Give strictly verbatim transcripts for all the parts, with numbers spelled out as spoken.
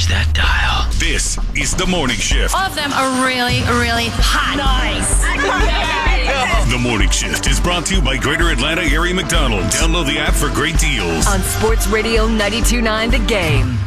Watch that dial. This is The Morning Shift. All of them are really, really hot. Nice. The Morning Shift is brought to you by Greater Atlanta Area McDonald's. Download the app for great deals. On Sports Radio ninety-two point nine The Game.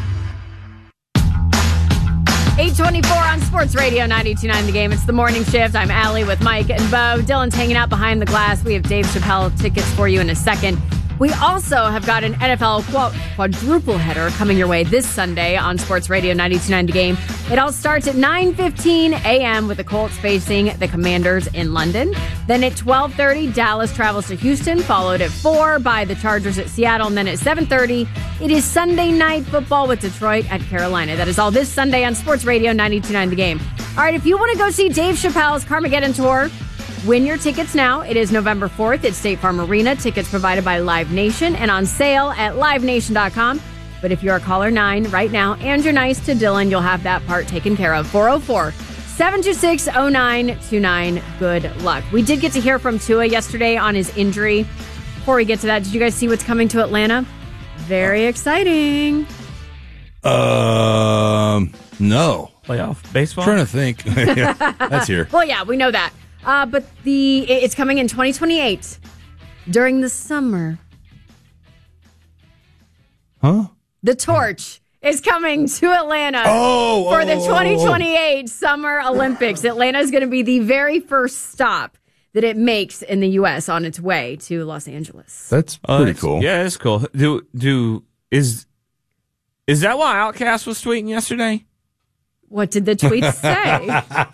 eight twenty-four on Sports Radio ninety-two point nine The Game. It's The Morning Shift. I'm Allie with Mike and Bo. Dylan's hanging out behind the glass. We have Dave Chappelle tickets for you in a second. We also have got an N F L quadruple header coming your way this Sunday on Sports Radio ninety-two point nine The Game. It all starts at nine fifteen a.m. with the Colts facing the Commanders in London. Then at twelve thirty, Dallas travels to Houston, followed at four by the Chargers at Seattle. And then at seven thirty, it is Sunday Night Football with Detroit at Carolina. That is all this Sunday on Sports Radio ninety-two point nine The Game. All right, if you want to go see Dave Chappelle's Carmageddon Tour, win your tickets now. It is November fourth at State Farm Arena. Tickets provided by Live Nation and on sale at live nation dot com. But if you're a caller nine right now and you're nice to Dylan, you'll have that part taken care of. four oh four, seven two six, oh nine two nine. Good luck. We did get to hear from Tua yesterday on his injury. Before we get to that, did you guys see what's coming to Atlanta? Very exciting. Um, no. Playoff baseball? I'm trying to think. Yeah, that's here. Well, yeah, we know that. Uh, but the it's coming in twenty twenty-eight during the summer. Huh? The torch is coming to Atlanta oh, for oh, the oh, twenty twenty-eight Summer Olympics. Atlanta is going to be the very first stop that it makes in the U S on its way to Los Angeles. That's Uh, pretty it's- cool. Yeah, it's cool. Do do is is that why Outkast was tweeting yesterday? What did the tweet say?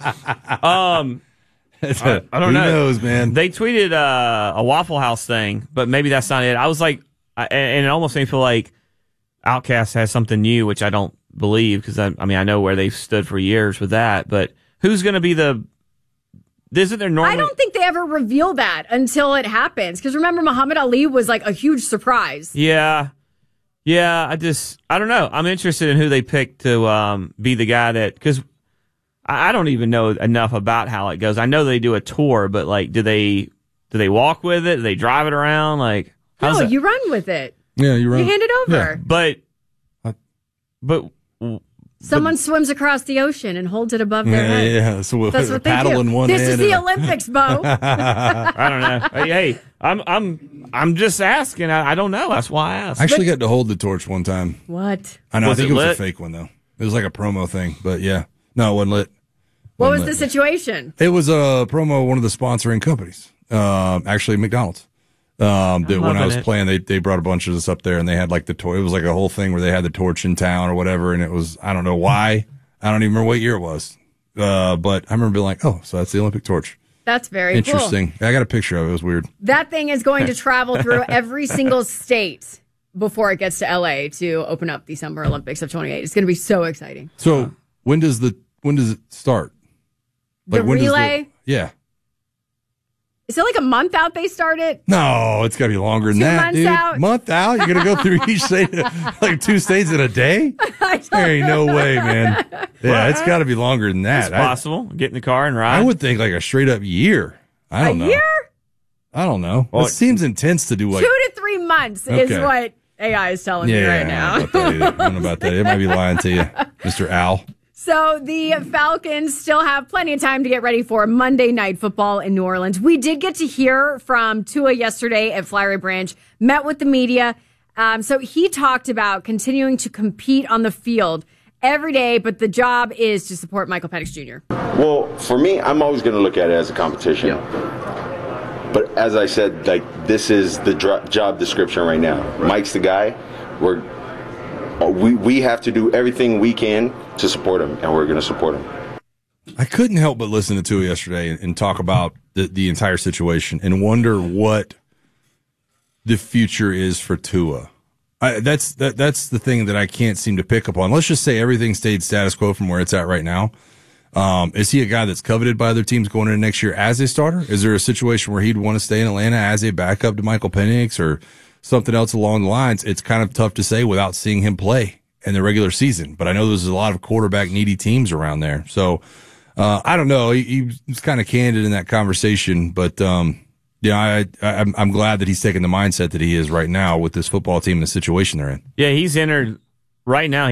Um, I, I don't Who know. knows, man? They tweeted uh, a Waffle House thing, but maybe that's not it. I was like, I, and it almost made me feel like Outkast has something new, which I don't believe because I, I mean I know where they've stood for years with that. But who's going to be the? Isn't there normally? I don't think they ever reveal that until it happens. Because remember, Muhammad Ali was like a huge surprise. Yeah, yeah. I just I don't know. I'm interested in who they pick to um, be the guy that because. I don't even know enough about how it goes. I know they do a tour, but like, do they do they walk with it? Do they drive it around? Like, how's No, it? you run with it. Yeah, you're right. You hand it over. Yeah. But, but Someone swims across the ocean and holds it above their Yeah, head. yeah. So That's what they paddle do. in one this hand is the and a- Olympics, Bo. I don't know. Hey, hey, I'm I'm I'm just asking. I, I don't know. That's why I asked. I actually got to hold the torch one time. What? I know. Was I think it it, was lit? a fake one though. It was like a promo thing, but yeah, no, it wasn't lit. What was Wasn't the lit. situation? It was a promo of one of the sponsoring companies. Um, actually, McDonald's. Um, that when I loving was it. playing, they they brought a bunch of us up there, and they had like the torch. It was like a whole thing where they had the torch in town or whatever, and it was I don't know why. I don't even remember what year it was. Uh, but I remember being like, oh, so that's the Olympic torch. That's very Interesting. cool. I got a picture of it. It was weird. That thing is going to travel through every single state before it gets to L A to open up the Summer Olympics of twenty-eight. It's going to be so exciting. So when does the when does it start? The when does relay? yeah. Is it like a month out they started? No, it's got to be longer than Two that, months dude. out? Month out? You're going to go through each state, like two states in a day? I don't There ain't no know. way, man. Yeah, it's got to be longer than that. It's I- possible. Get in the car and ride. I would think like a straight up year. I A don't know. year? I don't know. Well, it seems intense to do like. Two to three months is Okay. what A I is telling yeah, me right I now. don't know about that either. I don't know about that. It might be lying to you, Mister Al. So the Falcons still have plenty of time to get ready for Monday Night Football in New Orleans. We did get to hear from Tua yesterday at Flowery Branch, met with the media. Um, so he talked about continuing to compete on the field every day, but the job is to support Michael Penix Junior Well, for me, I'm always going to look at it as a competition. But as I said, like this is the dro- job description right now. Mike's the guy. We're we we have to do everything we can to support him, and we're going to support him. I couldn't help but listen to Tua yesterday and, and talk about the, the entire situation and wonder what the future is for Tua. I, that's that, that's the thing that I can't seem to pick up on. Let's just say everything stayed status quo from where it's at right now. Um, is he a guy that's coveted by other teams going into next year as a starter? Is there a situation where he'd want to stay in Atlanta as a backup to Michael Penix or something else along the lines? It's kind of tough to say without seeing him play in the regular season. But I know there's a lot of quarterback needy teams around there. So uh, I don't know. He, he was kind of candid in that conversation, but um, yeah, I, I, I'm, I'm glad that he's taking the mindset that he is right now with this football team and the situation they're in. Yeah, he's entered right now.